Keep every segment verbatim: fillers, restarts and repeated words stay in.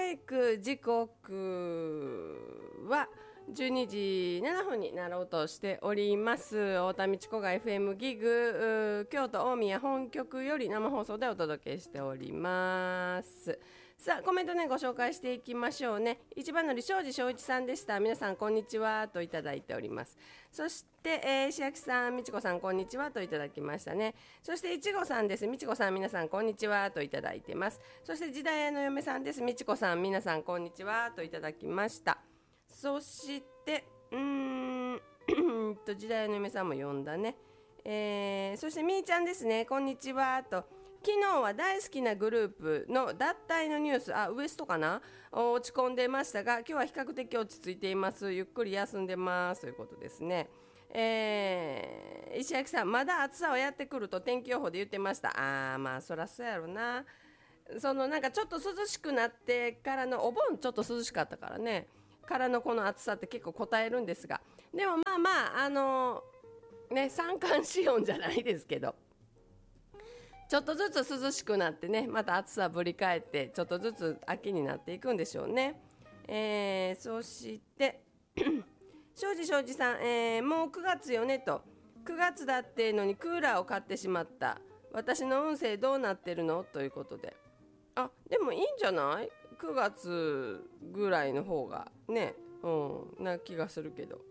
イク時刻はじゅうにじななふんになろうとしております。太田道子が エフエム ギグ京都大宮本局より生放送でお届けしております。さあコメントねご紹介していきましょうね。一番乗り庄司正一さんでした。皆さんこんにちはといただいております。そして、えー、石焼さんみちこさんこんにちはといただきましたね。そしていちごさんです。みちこさん皆さんこんにちはといただいてます。そして時代屋の嫁さんです。みちこさん皆さんこんにちはといただきました。そしてうーんと時代の嫁さんも呼んだね、えー、そしてみーちゃんですね。こんにちはと昨日は大好きなグループの脱退のニュースあウエストかな落ち込んでましたが今日は比較的落ち着いています。ゆっくり休んでますということですね。えー、石焼さんまだ暑さはやってくると天気予報で言ってました。あーまあそらそうやろな。そのなんかちょっと涼しくなってからのお盆ちょっと涼しかったからねからのこの暑さって結構応えるんですがでもまあまああのー、ね三寒四温じゃないですけどちょっとずつ涼しくなってねまた暑さぶり返ってちょっとずつ秋になっていくんでしょうね。えー、そして庄司庄司さん、えー、もうくがつよねとくがつだってのにクーラーを買ってしまった私の運勢どうなってるのということであでもいいんじゃないくがつぐらいの方がね、うん、な気がするけど、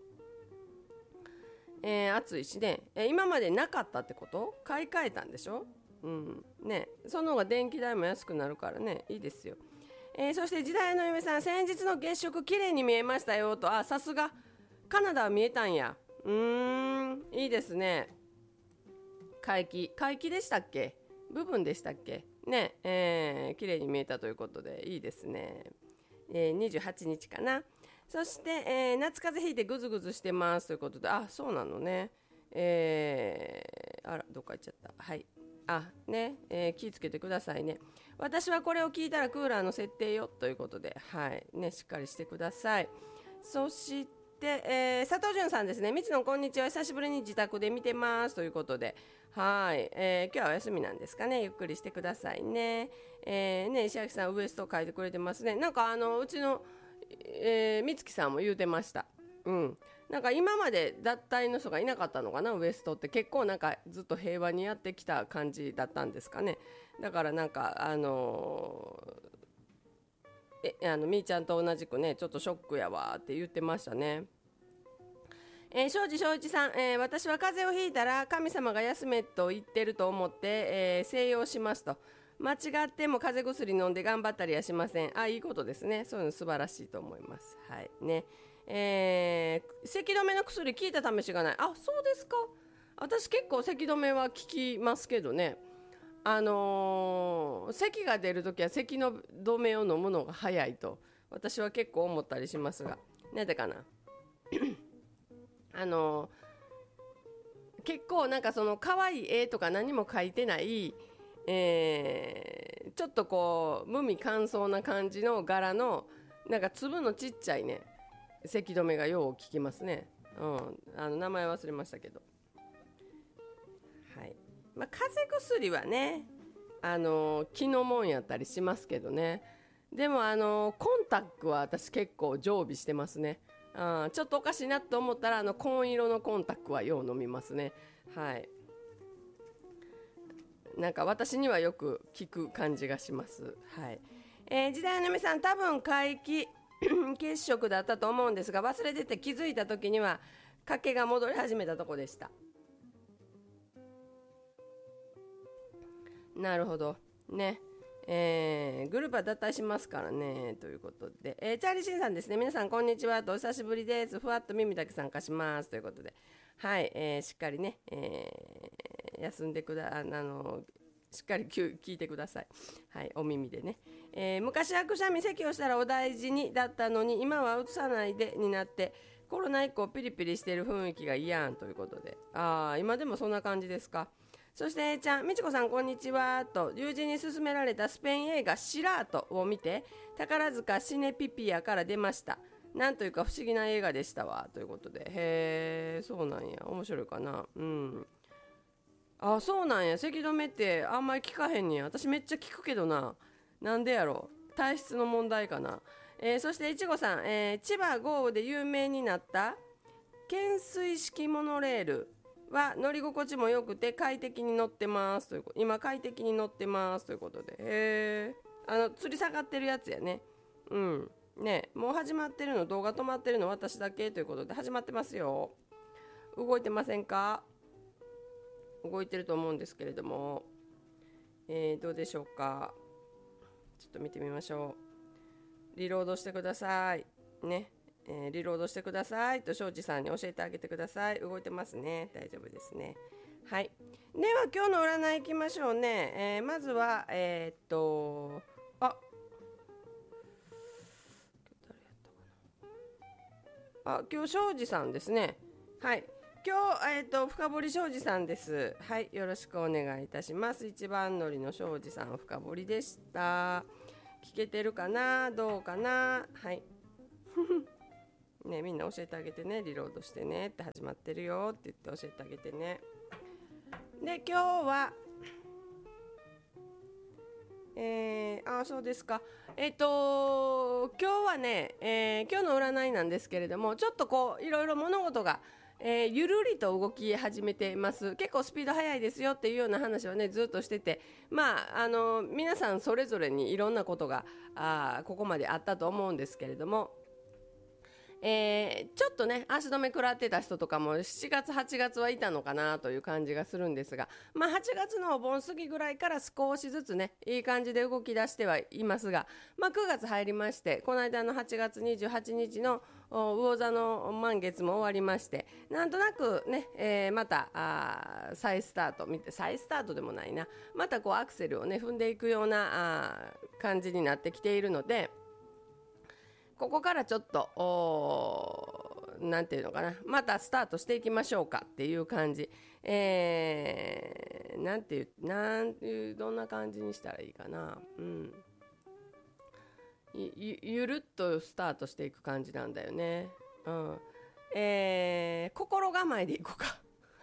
えー、暑いしね、えー、今までなかったってこと買い替えたんでしょ、うんね、その方が電気代も安くなるからねいいですよ。えー、そして時代の嫁さん先日の月食綺麗に見えましたよとあさすがカナダは見えたんやうーんいいですね。皆既皆既でしたっけ部分でしたっけねえー、綺麗に見えたということでいいですね。えー、にじゅうはちにちかな。そして、えー、夏風邪ひいてぐずぐずしてますということであそうなのね。えー、あらどっか行っちゃったはいあね、えー、気をつけてくださいね。私はこれを聞いたらクーラーの設定よということではいねしっかりしてください。そしてで、えー、佐藤潤さんですね。みちのこんにちは久しぶりに自宅で見てますということではい、えー、今日はお休みなんですかね。ゆっくりしてくださいね。えー、ね石垣さんウエスト書いてくれてますね。なんかあのうちの、えー、みつきさんも言うてました。うん、なんか今まで脱退の人がいなかったのかなウエストって結構なんかずっと平和にやってきた感じだったんですかね。だからなんかあのーえあのみーちゃんと同じくねちょっとショックやわって言ってましたね。えー、庄司正一さん、えー、私は風邪をひいたら神様が休めと言ってると思って、えー、静養しますと間違っても風邪薬飲んで頑張ったりはしません。あいいことですね。そういうの素晴らしいと思います。はいねえー、咳止めの薬効いた試しがない。あそうですか。私結構咳止めは効きますけどね。あのー、咳が出るときは咳の止めを飲むのが早いと私は結構思ったりしますがなぜかなあのー、結構なんかその可愛い絵とか何も描いてない、えー、ちょっとこう無味乾燥な感じの柄のなんか粒のちっちゃいね咳止めがよう効きますね、うん、あの名前忘れましたけどはいまあ、風邪薬はねあの気のもんやったりしますけどね。でもあのコンタックは私結構常備してますね。あちょっとおかしいなと思ったらあの紺色のコンタックはよう飲みますね。はいなんか私にはよく効く感じがします。はい、えー、時代の嫁さん多分皆既血色だったと思うんですが忘れてて気づいた時には賭けが戻り始めたとこでした。なるほどね、えー、グループは脱退しますからねということで、えー、チャーリーシンさんですね。皆さんこんにちはとお久しぶりです。ふわっと耳だけ参加しますということではい、えー、しっかりね、えー、休んでくだあのしっかり聞いてください。はい、お耳でね、えー、昔はくしゃみ咳をしたらお大事にだったのに今はうつさないでになってコロナ以降ピリピリしている雰囲気が嫌んということであ今でもそんな感じですか。そして A ちゃん、みちこさんこんにちはと友人に勧められたスペイン映画シラートを見て宝塚シネピピアから出ました。なんというか不思議な映画でしたわということでへーそうなんや面白いかな。うんあそうなんや。咳止めってあんまり効かへんねや。私めっちゃ効くけどな。なんでやろ体質の問題かな。えー、そしていちごさん、えー、千葉豪雨で有名になった懸垂式モノレールは乗り心地も良くて快適に乗ってますということ。今快適に乗ってますということで、へー、あの吊り下がってるやつやね。うんね、もう始まってるの、動画止まってるの私だけということで始まってますよ。動いてませんか？動いてると思うんですけれども、えー、どうでしょうか。ちょっと見てみましょう。リロードしてくださいね、えー、リロードしてくださいと庄司さんに教えてあげてください。動いてますね、大丈夫ですね。はい、では今日の占いいきましょうね。えー、まずはえー、っとああ今日庄司さんですね。はい、今日、えー、と深堀庄司さんです。はい、よろしくお願いいたします。一番乗りの庄司さん深堀でした。聞けてるかな、どうかな。はいね、みんな教えてあげてね。リロードしてねって始まってるよって言って教えてあげてね。で今日はえー、あそうですか。えっ、と今日はね、えー、今日の占いなんですけれども、ちょっとこういろいろ物事が、えー、ゆるりと動き始めています。結構スピード速いですよっていうような話はねずっとしてて、まああの皆さんそれぞれにいろんなことがあここまであったと思うんですけれども、えー、ちょっとね足止め食らってた人とかもしちがつはちがつはいたのかなという感じがするんですが、まあ、はちがつのお盆過ぎぐらいから少しずつねいい感じで動き出してはいますが、まあ、くがつ入りまして、この間のはちがつにじゅうはちにちの魚座の満月も終わりまして、なんとなくね、えー、またあ再スタート見て再スタートでもないな、またこうアクセルをね踏んでいくようなあ感じになってきているので、ここからちょっとなんていうのかな、またスタートしていきましょうかっていう感じ、えー、なんていうなんいうどんな感じにしたらいいかな、うん、ゆ, ゆるっとスタートしていく感じなんだよね、うんえー、心構えでいこうか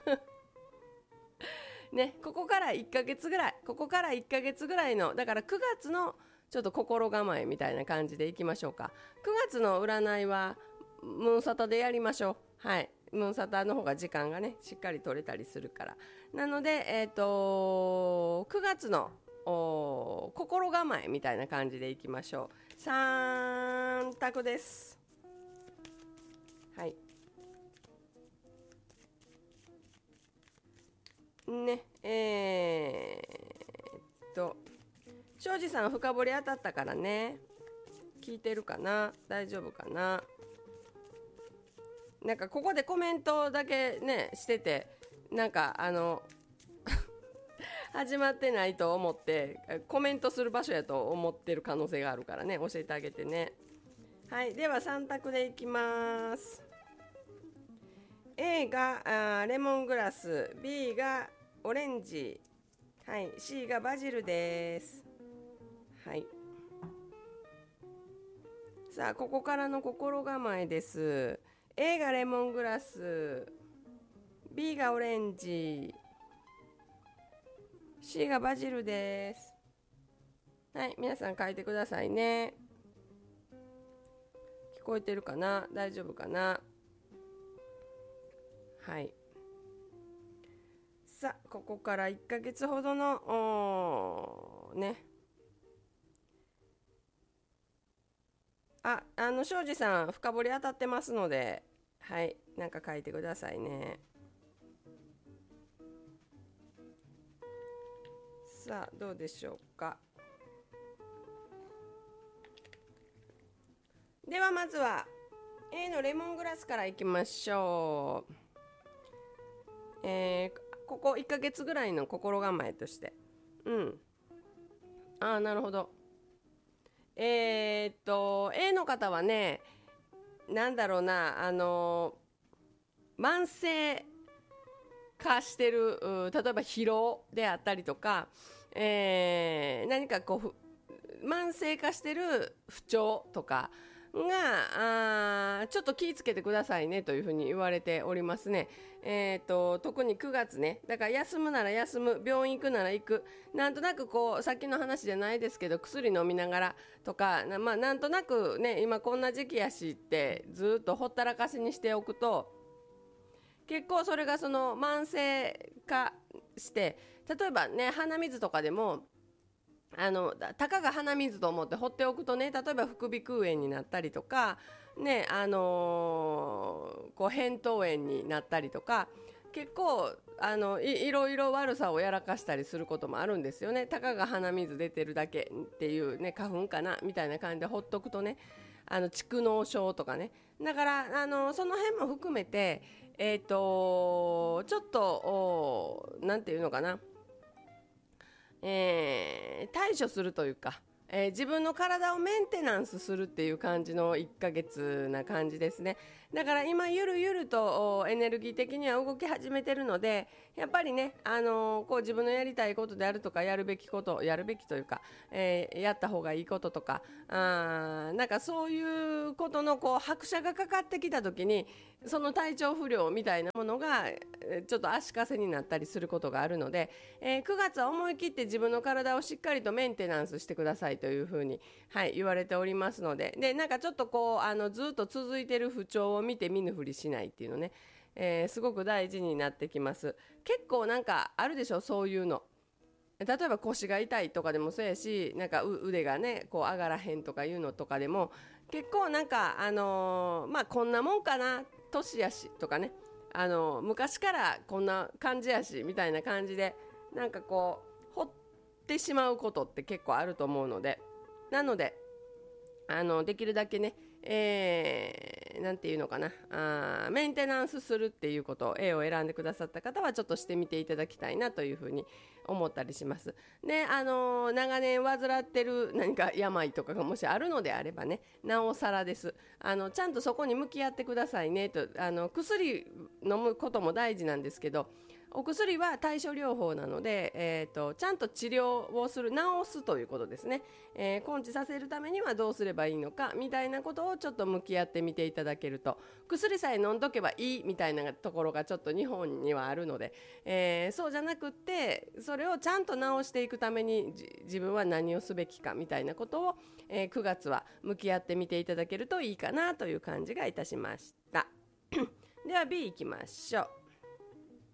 ね、ここからいっかげつぐらいここからいっかげつぐらいの、だからくがつのちょっと心構えみたいな感じでいきましょうか。くがつの占いはムーンサタでやりましょう。はい、ムーンサタの方が時間がねしっかり取れたりするから。なので、えーと、くがつの心構えみたいな感じでいきましょう。さん択です。はいねえー、っと庄司さん深掘り当たったからね、聞いてるかな、大丈夫かな。なんかここでコメントだけねしてて、なんかあの始まってないと思ってコメントする場所やと思ってる可能性があるからね、教えてあげてね。はい、ではさん択でいきます。 A があレモングラス、 B がオレンジ、はい、C がバジルです。はい、さあここからの心構えです。 A がレモングラス、 B がオレンジ、 C がバジルです。はい、皆さん書いてくださいね。聞こえてるかな、大丈夫かな。はい、さあここからいっかげつほどのねあ、あの庄司さん深掘り当たってますので、はい、なんか書いてくださいね。さあどうでしょうか。ではまずは A のレモングラスからいきましょう。えー、ここいっかげつぐらいの心構えとして、うんああなるほど。えー、っと A の方はね、なんだろうな、あの慢性化してる、例えば疲労であったりとか、えー、何かこう慢性化してる不調とかがあちょっと気をつけてくださいねというふうに言われておりますね。えー、と特にくがつね、だから休むなら休む、病院行くなら行く、なんとなくこうさっきの話じゃないですけど薬飲みながらとか、な、まあ、なんとなくね今こんな時期やしってずっとほったらかしにしておくと結構それがその慢性化して、例えばね鼻水とかでもあのたかが鼻水と思って放っておくとね、例えば副鼻腔炎になったりとかね、あのー、こう扁桃炎になったりとか結構あの い, いろいろ悪さをやらかしたりすることもあるんですよね。たかが鼻水出てるだけっていうね、花粉かなみたいな感じでほっとくとね、あの蓄膿症とかね、だからあのその辺も含めてえっ、ー、とちょっとなんていうのかな、えー、対処するというか、えー、自分の体をメンテナンスするっていう感じのいっかげつな感じですね。だから今ゆるゆるとエネルギー的には動き始めてるので、やっぱりね、あのー、こう自分のやりたいことであるとかやるべきことやるべきというか、えー、やった方がいいこととか、あなんかそういうことのこう拍車がかかってきた時にその体調不良みたいなものがちょっと足かせになったりすることがあるので、えー、くがつは思い切って自分の体をしっかりとメンテナンスしてくださいというふうに、はい、言われておりますので、でなんかちょっとこうあのずっと続いてる不調を見て見ぬふりしないっていうのね、えー、すごく大事になってきます。結構なんかあるでしょ、そういうの。例えば腰が痛いとかでもそうやし、なんか腕がねこう上がらへんとかいうのとかでも結構なんかあのー、まあこんなもんかな、年やしとかね、あのー、昔からこんな感じやしみたいな感じでなんかこうほってしまうことって結構あると思うので、なのであのできるだけね、えー、なんていうのかな、あメンテナンスするっていうことを A を選んでくださった方はちょっとしてみていただきたいなというふうに思ったりします。で、あのー、長年患ってる何か病とかがもしあるのであればね、なおさらです。あのちゃんとそこに向き合ってくださいねと、あの薬飲むことも大事なんですけど、お薬は対処療法なので、えーと、ちゃんと治療をする、治すということですね、えー、根治させるためにはどうすればいいのかみたいなことをちょっと向き合ってみていただけると、薬さえ飲んどけばいいみたいなところがちょっと日本にはあるので、えー、そうじゃなくってそれをちゃんと治していくために自分は何をすべきかみたいなことを、えー、くがつは向き合ってみていただけるといいかなという感じがいたしましたでは B いきましょう。